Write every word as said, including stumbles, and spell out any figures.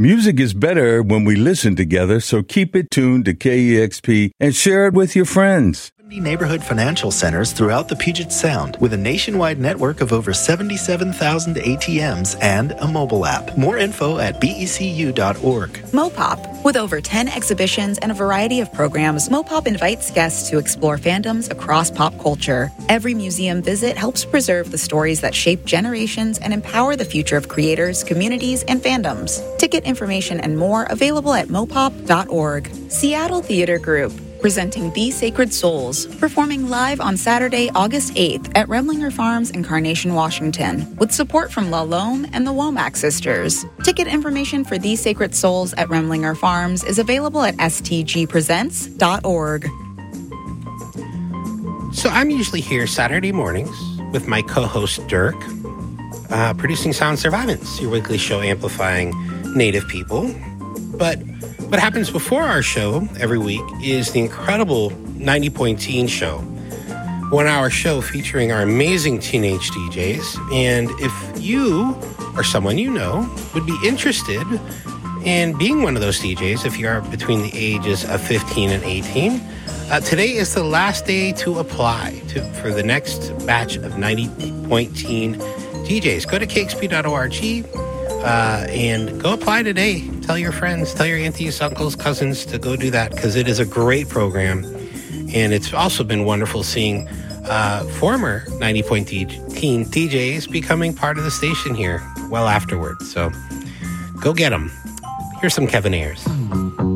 Music is better when we listen together, so keep it tuned to K E X P and share it with your friends. Neighborhood financial centers throughout the Puget Sound with a nationwide network of over seventy-seven thousand A T Ms and a mobile app. More info at B E C U dot org. Mopop. With over ten exhibitions and a variety of programs, Mopop invites guests to explore fandoms across pop culture. Every museum visit helps preserve the stories that shape generations and empower the future of creators, communities, and fandoms. Ticket information and more available at mopop dot org. Seattle Theater Group, presenting The Sacred Souls, performing live on Saturday, August eighth at Remlinger Farms in Carnation, Washington, with support from La Lome and the Womack Sisters. Ticket information for The Sacred Souls at Remlinger Farms is available at s t g presents dot org. So I'm usually here Saturday mornings with my co-host Dirk, uh, producing Sound Survivance, your weekly show amplifying Native people. But what happens before our show every week is the incredible ninety Point Teen Show, one-hour show featuring our amazing teenage D Js. And if you or someone you know would be interested in being one of those D Js, if you are between the ages of fifteen and eighteen, uh, today is the last day to apply to, for the next batch of ninety Point Teen D Js. Go to k x p dot org. Uh, and go apply today. Tell your friends, tell your aunties, uncles, cousins to go do that, because it is a great program. And it's also been wonderful seeing uh, former ninety Point Teen D Js becoming part of the station here well afterwards. So go get them. Here's some Kevin Ayers.